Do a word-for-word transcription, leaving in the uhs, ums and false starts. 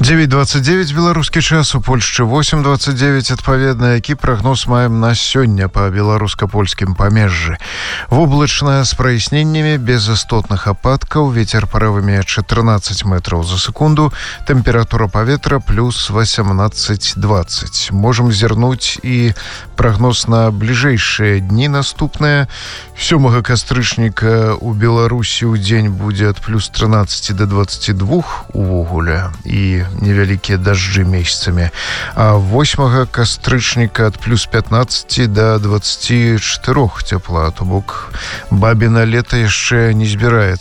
девять двадцать девять беларускі час, у Польшчы восемь двадцать девять адпаведна. Які прагноз маем на сёння па беларуска-польскім памежжы? Воблачна з праясненнямі, без істотных ападкаў, вецер парывамі чатырнаццаць метраў за секунду, тэмпература паветра плюс восемнадцать двадцать. Можам зірнуць і прагноз на бліжэйшыя дні наступныя. сёмага кастрычніка у Беларусі ў дзень будзе ад плюс тринадцать до двадцати двух увогуле і невялікія дажджы месяцамі, а восьмага кастрычніка ад плюс пятнадцать до двадцати четырёх цяпла, то бок бабіна лета яшчэ не збіраецца